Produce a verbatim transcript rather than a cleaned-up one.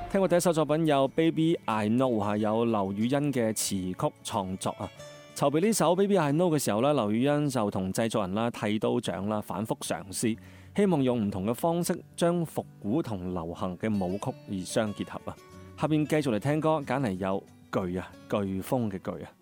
聽過第一首作品有 Baby I Know 係有劉雨欣嘅詞曲創作啊。籌備呢首 Baby I Know 嘅時候咧，劉雨欣就同製作人啦、剃刀獎啦反覆嘗試，希望用唔同嘅方式將復古同流行嘅舞曲而相結合啊。下面繼續嚟聽歌，揀嚟有颶啊颶風嘅颶啊。